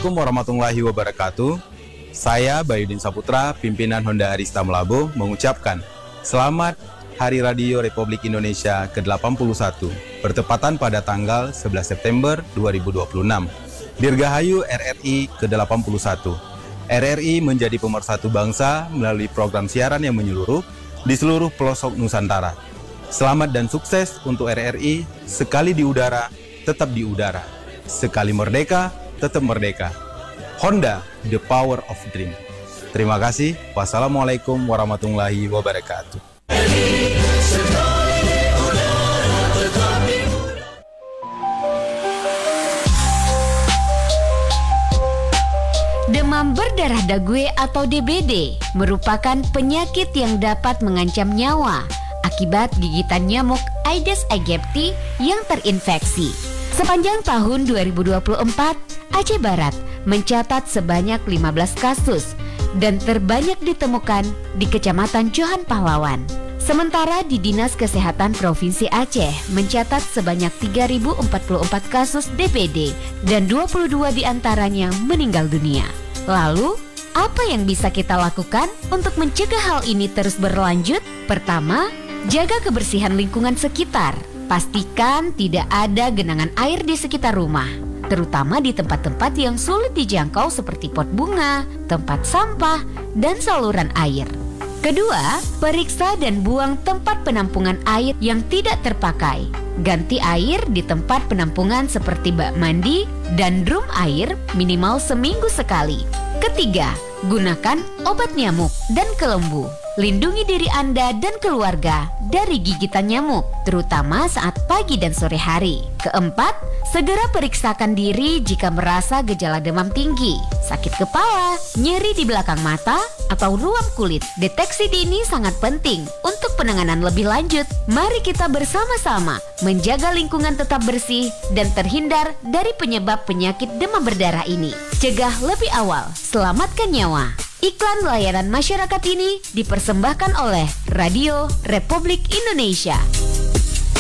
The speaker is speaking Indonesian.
Assalamualaikum warahmatullahi wabarakatuh. Saya Bayudin Saputra, pimpinan Honda Arista Melabo, mengucapkan Selamat Hari Radio Republik Indonesia ke-81, bertepatan pada tanggal 11 September 2026. Dirgahayu RRI ke-81. RRI menjadi pemersatu bangsa melalui program siaran yang menyeluruh di seluruh pelosok Nusantara. Selamat dan sukses untuk RRI, sekali di udara, tetap di udara. Sekali merdeka, tetap merdeka. Honda, the power of dream. Terima kasih. Wassalamualaikum warahmatullahi wabarakatuh. Demam berdarah dague atau DBD merupakan penyakit yang dapat mengancam nyawa akibat gigitan nyamuk Aedes aegypti yang terinfeksi. Sepanjang tahun 2024, Aceh Barat mencatat sebanyak 15 kasus dan terbanyak ditemukan di Kecamatan Johan Pahlawan. Sementara di Dinas Kesehatan Provinsi Aceh mencatat sebanyak 3.044 kasus DBD dan 22 diantaranya meninggal dunia. Lalu, apa yang bisa kita lakukan untuk mencegah hal ini terus berlanjut? Pertama, jaga kebersihan lingkungan sekitar. Pastikan tidak ada genangan air di sekitar rumah, terutama di tempat-tempat yang sulit dijangkau seperti pot bunga, tempat sampah, dan saluran air. Kedua, periksa dan buang tempat penampungan air yang tidak terpakai. Ganti air di tempat penampungan seperti bak mandi dan drum air minimal seminggu sekali. Ketiga, gunakan obat nyamuk dan kelembu. Lindungi diri Anda dan keluarga dari gigitan nyamuk, terutama saat pagi dan sore hari. Keempat, segera periksakan diri jika merasa gejala demam tinggi, sakit kepala, nyeri di belakang mata, atau ruam kulit. Deteksi dini sangat penting untuk penanganan lebih lanjut. Mari kita bersama-sama menjaga lingkungan tetap bersih dan terhindar dari penyebab penyakit demam berdarah ini. Cegah lebih awal, selamatkan nyawa. Iklan layanan masyarakat ini dipersembahkan oleh Radio Republik Indonesia.